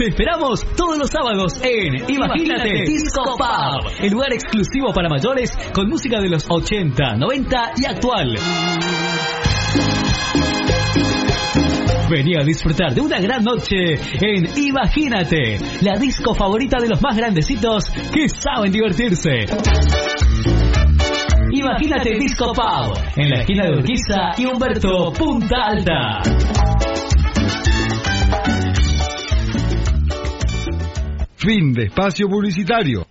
Te esperamos todos los sábados en Imagínate Disco Pub, el lugar exclusivo para mayores con música de los 80, 90 y actual. Vení a disfrutar de una gran noche en Imagínate, la disco favorita de los más grandecitos que saben divertirse. Imagínate Disco Pub, en la esquina de Urquiza y Humberto Punta Alta. Fin de espacio publicitario.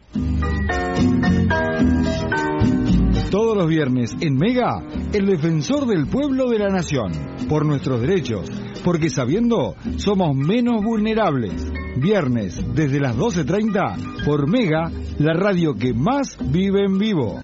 Todos los viernes en Mega, el defensor del pueblo de la nación. Por nuestros derechos, porque sabiendo, somos menos vulnerables. Viernes, desde las 12:30, por Mega, la radio que más vive en vivo.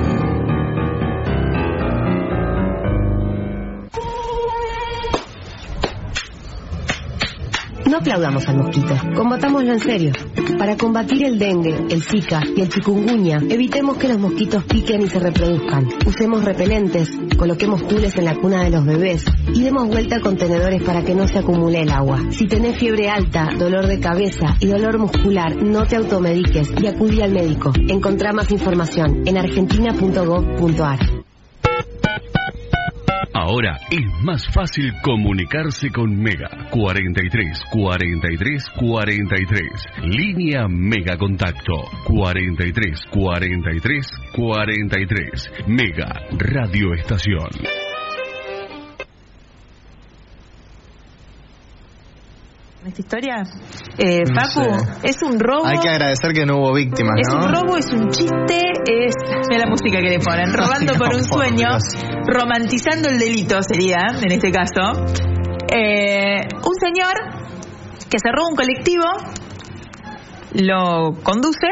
No aplaudamos al mosquito, combatámoslo en serio. Para combatir el dengue, el zika y el chikungunya, evitemos que los mosquitos piquen y se reproduzcan. Usemos repelentes, coloquemos tules en la cuna de los bebés y demos vuelta a contenedores para que no se acumule el agua. Si tenés fiebre alta, dolor de cabeza y dolor muscular, no te automediques y acudí al médico. Encontrá más información en argentina.gov.ar. Ahora es más fácil comunicarse con Mega. 43 43 43. Línea Mega Contacto. 43 43 43. Mega Radio Estación. Esta historia, Papu, es un robo. Hay que agradecer que no hubo víctimas, ¿no? Es un robo, es un chiste, es... Mira la música que le ponen. Robando por un sueño, romantizando el delito sería, en este caso. Un señor que se roba un colectivo, lo conduce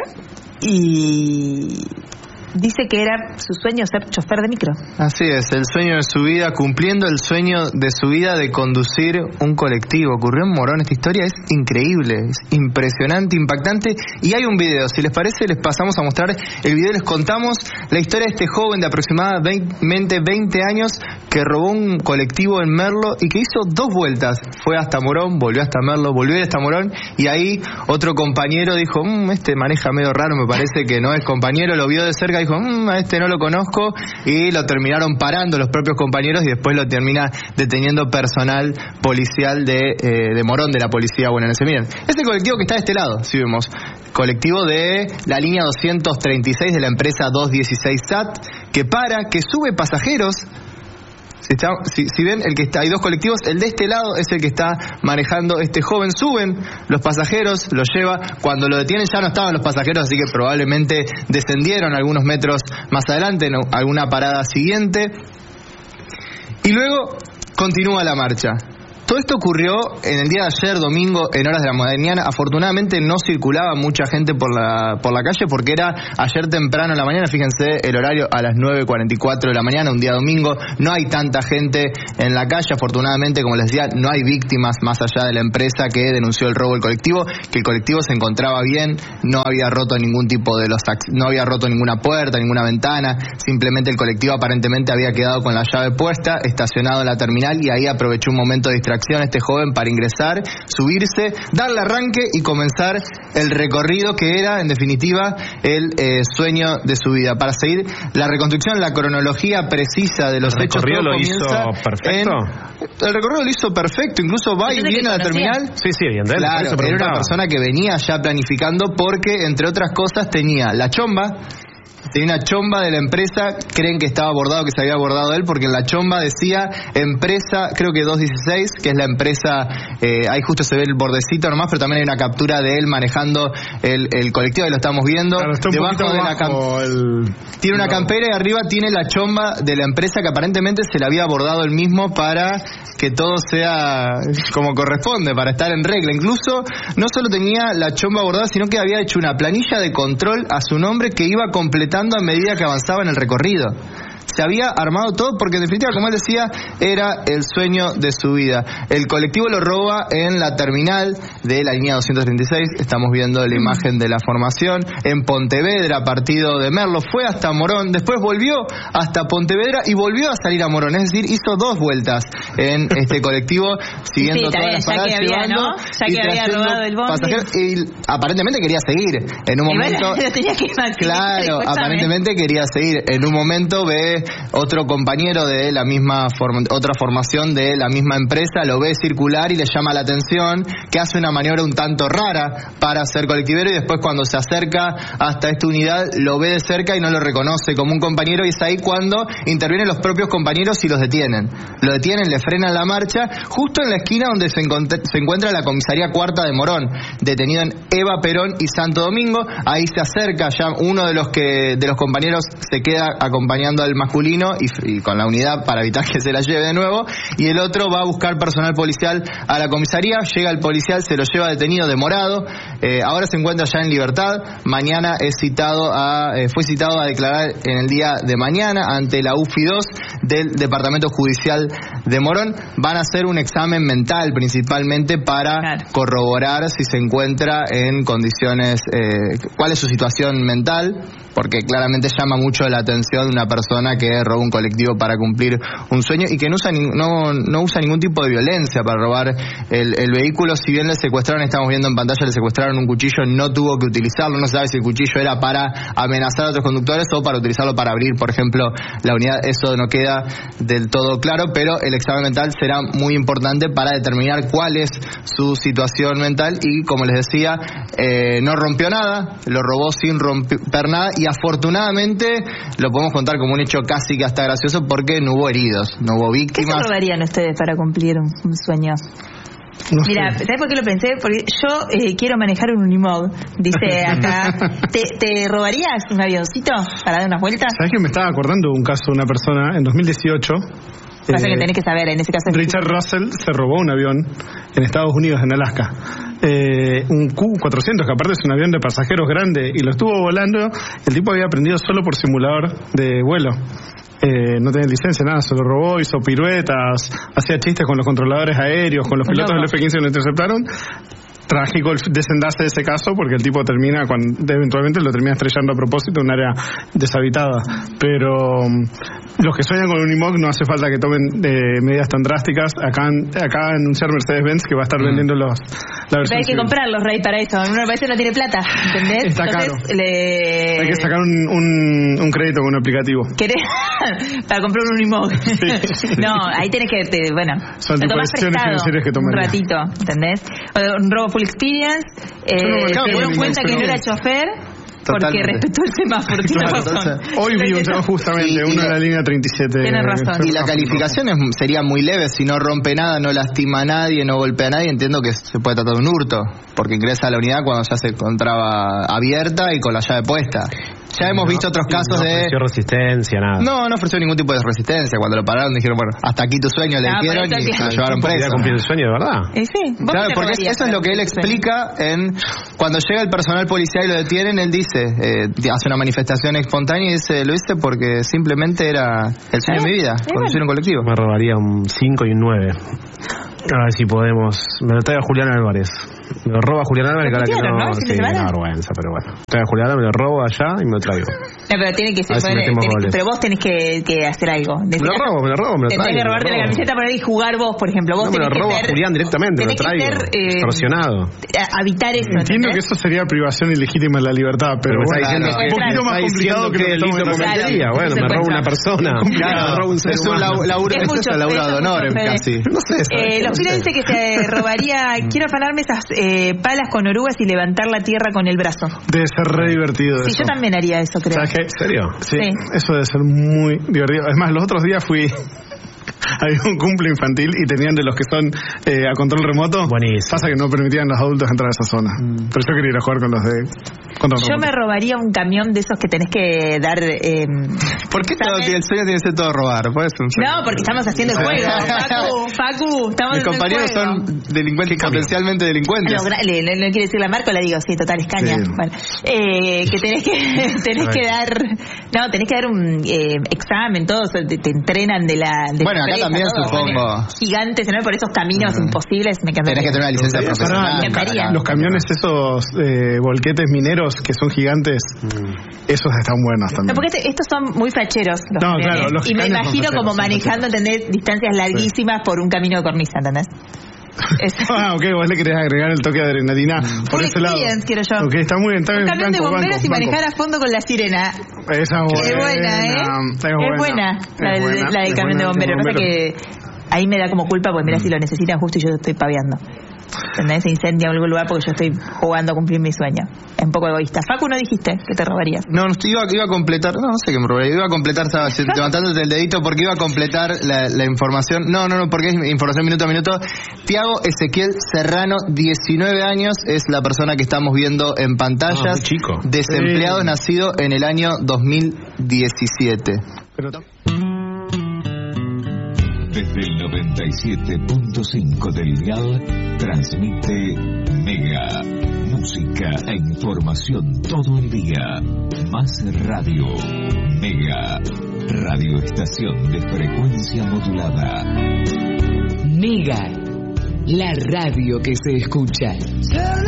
y... dice que era su sueño ser chofer de micro. Así es, el sueño de su vida, cumpliendo el sueño de su vida de conducir un colectivo. Ocurrió en Morón, esta historia es increíble, es impresionante, impactante. Y hay un video, si les parece les pasamos a mostrar el video, les contamos la historia de este joven de aproximadamente 20 años que robó un colectivo en Merlo y que hizo 2 vueltas. Fue hasta Morón, volvió hasta Merlo, volvió hasta Morón y ahí otro compañero dijo, este maneja medio raro, me parece que no es compañero, lo vio de cerca, dijo, a este no lo conozco, y lo terminaron parando los propios compañeros y después lo termina deteniendo personal policial de Morón, de la policía bonaerense. Miren, este colectivo que está de este lado, si vemos, colectivo de la línea 236 de la empresa 216 SAT, que sube pasajeros. Si ven, hay 2 colectivos, el de este lado es el que está manejando este joven, suben los pasajeros, lo lleva, cuando lo detienen ya no estaban los pasajeros, así que probablemente descendieron algunos metros más adelante, en alguna parada siguiente, y luego continúa la marcha. Todo esto ocurrió en el día de ayer, domingo, en horas de la mañana. Afortunadamente no circulaba mucha gente por la calle porque era ayer temprano en la mañana. Fíjense el horario, a las 9:44 de la mañana, un día domingo. No hay tanta gente en la calle. Afortunadamente, como les decía, no hay víctimas más allá de la empresa que denunció el robo del colectivo, que el colectivo se encontraba bien, no había roto ningún tipo de no había roto ninguna puerta, ninguna ventana. Simplemente el colectivo aparentemente había quedado con la llave puesta, estacionado en la terminal, y ahí aprovechó un momento de distracción este joven para ingresar, subirse, darle arranque y comenzar el recorrido que era, en definitiva, el sueño de su vida. Para seguir la reconstrucción, la cronología precisa de los hechos. ¿El recorrido lo hizo perfecto? El recorrido lo hizo perfecto, incluso va y viene a la terminal. Sí, evidentemente. Claro, era una persona que venía ya planificando porque, entre otras cosas, tenía la chomba. Tenía una chomba de la empresa, creen que estaba abordado, que se había abordado él, porque en la chomba decía empresa, creo que 216, que es la empresa, ahí justo se ve el bordecito nomás, pero también hay una captura de él manejando el colectivo, ahí lo estamos viendo. Claro, debajo de la tiene una campera y arriba tiene la chomba de la empresa que aparentemente se la había abordado él mismo para que todo sea como corresponde, para estar en regla. Incluso no solo tenía la chomba abordada, sino que había hecho una planilla de control a su nombre que iba completando a medida que avanzaba en el recorrido. se había armado todo porque en definitiva, como él decía, era el sueño de su vida. El colectivo lo roba en la terminal de la línea 236, estamos viendo la imagen de la formación, en Pontevedra, partido de Merlo, fue hasta Morón, después volvió hasta Pontevedra y volvió a salir a Morón, es decir, hizo 2 vueltas en este colectivo, siguiendo todas las paradas, llevando ya que había robado el bondi. Y aparentemente quería seguir. En un momento, claro, aparentemente quería seguir. En un momento ve otro compañero de la misma otra formación de la misma empresa, lo ve circular y le llama la atención, que hace una maniobra un tanto rara para ser colectivero, y después cuando se acerca hasta esta unidad lo ve de cerca y no lo reconoce como un compañero, y es ahí cuando intervienen los propios compañeros y los detienen. Lo detienen, le frenan la marcha, justo en la esquina donde se encuentra la comisaría cuarta de Morón, detenido en Eva Perón y Santo Domingo. Ahí se acerca ya uno de los compañeros, se queda acompañando al masculino y con la unidad para evitar que se la lleve de nuevo, y el otro va a buscar personal policial a la comisaría. Llega el policial, se lo lleva detenido, demorado, ahora se encuentra ya en libertad. Mañana fue citado a declarar en el día de mañana ante la UFI 2 del Departamento Judicial de Morón. Van a hacer un examen mental principalmente para corroborar si se encuentra en condiciones, cuál es su situación mental, porque claramente llama mucho la atención de una persona que roba un colectivo para cumplir un sueño y que no usa ningún tipo de violencia para robar el vehículo. Si bien le secuestraron, estamos viendo en pantalla, le secuestraron un cuchillo, no tuvo que utilizarlo, no se sabe si el cuchillo era para amenazar a otros conductores o para utilizarlo para abrir, por ejemplo, la unidad. Eso no queda del todo claro, pero el examen mental será muy importante para determinar cuál es su situación mental, y como les decía, no rompió nada, lo robó sin romper nada, y afortunadamente lo podemos contar como un hecho casi que hasta gracioso porque no hubo heridos, no hubo víctimas. ¿Qué se robarían ustedes para cumplir un sueño? No Mira, ¿sabes por qué lo pensé? Porque yo quiero manejar un Unimog, dice acá. ¿Te robarías un avioncito para dar unas vueltas? ¿Sabes que me estaba acordando de un caso de una persona en 2018? Pasa que tenés que saber, en ese caso... Richard Russell se robó un avión en Estados Unidos, en Alaska. Un Q400, que aparte es un avión de pasajeros grande, y lo estuvo volando. El tipo había aprendido solo por simulador de vuelo. No tenía licencia, nada, se lo robó, hizo piruetas, hacía chistes con los controladores aéreos, con los pilotos del F-15 que lo interceptaron. Trágico el desenlace de ese caso, porque el tipo eventualmente lo termina estrellando a propósito en un área deshabitada. Pero los que sueñan con un Unimog no hace falta que tomen medidas tan drásticas. Acá anunciar Mercedes-Benz que va a estar vendiendo la versión. Hay que comprarlos, Rey, para eso. Uno a veces no tiene plata, ¿entendés? Está caro. Hay que sacar un crédito con un aplicativo. ¿Querés? Para comprar un Unimog. Sí. No, ahí tenés que, son tipo decisiones financieras que toman un ratito, ¿entendés? Un robo full experience, se dieron cuenta que no era chofer porque respetó el semáforo. Hoy vi un tema justamente, uno de la línea 37. Tienes razón. Y la calificación sería muy leve, si no rompe nada, no lastima a nadie, no golpea a nadie, entiendo que se puede tratar de un hurto, porque ingresa a la unidad cuando ya se encontraba abierta y con la llave puesta. Ya hemos visto otros casos de... No ofreció resistencia, nada. No ofreció ningún tipo de resistencia. Cuando lo pararon dijeron, bueno, hasta aquí tu sueño, le dijeron y se lo llevaron preso. ¿Podía cumplir el sueño de verdad? Sí. Claro, porque eso es lo que él explica cuando llega el personal policial y lo detienen, él dice, hace una manifestación espontánea y dice, lo hice porque simplemente era el sueño de mi vida, conducir un colectivo. Me robaría un 5 y un 9. A ver si podemos... Me lo traigo a Julián Álvarez. Me lo roba Julián Álvarez, cara que no... Sí, me da vergüenza, pero bueno. Traigo a Julián Álvarez, me lo robo allá y me lo traigo. No, pero tiene que ser... pero vos tenés que hacer algo. Me lo robo, me lo traigo. Tenés que robarte la camiseta para ir y jugar vos, por ejemplo. Vos no, me lo robo a Julián directamente, me lo traigo. Extorsionado. Habitar eso. Entiendo que eso sería privación ilegítima de la libertad, pero bueno, es un poquito más complicado que el delito cometería. Bueno, me robo una persona. Me robo un ser humano. Es un laburo de honor, casi. No sé. Los Pila dice que se robaría, quiero afanarme esas palas con orugas y levantar la tierra con el brazo. Debe ser re divertido eso. Sí, yo también haría eso, creo. ¿Sabes qué? ¿En serio? Sí, eso debe ser muy divertido. Es más, los otros días fui había un cumple infantil y tenían de los que son a control remoto. Buenísimo. Pasa que no permitían a los adultos entrar a esa zona. Pero yo quería ir a jugar con los de control remoto. Yo me robaría un camión de esos que tenés que dar... ¿Por qué el sueño tiene que ser todo robar? No, porque estamos haciendo el juego. Facu, estamos mis compañeros son delincuentes, potencialmente delincuentes. No quiere decir la marca, la digo, sí, total, es caña. Sí. Bueno, que tenés que dar... No, tenés que dar un examen, todos te entrenan de la... Bueno, acá también supongo. Gigantes, ¿no? Por esos caminos imposibles, me encantaría. Tenés que tener una licencia profesional. Los camiones esos volquetes mineros que son gigantes, esos están buenos también. No, porque estos son muy facheros. No, claro, los y me imagino como manejando, ¿entendés? Distancias larguísimas por un camino de cornisa, ¿entendés? Ok, vos le querés agregar el toque de adrenalina por ese lado. Quiero yo. Ok, está muy bien. Un camión de bomberos y manejar a fondo con la sirena. Esa es buena, Es buena la del camión de bomberos. Pasa que ahí me da como culpa porque mirá si lo necesitan justo y yo estoy paveando. ¿Entendés? Se incendia en algún lugar porque yo estoy jugando a cumplir mi sueño. Es un poco egoísta. Facu, ¿no dijiste que te robarías? No, iba a completar. No sé qué me robaría. Iba a completar, estaba levantándote el dedito porque iba a completar la información. No, porque es información minuto a minuto. Tiago Ezequiel Serrano, 19 años, es la persona que estamos viendo en pantallas. Muy chico. Desempleado, nacido en el año 2017. Desde el 97.5 del dial, transmite Mega. Música e información todo el día. Más radio. Mega. Radioestación de frecuencia modulada. Mega. La radio que se escucha.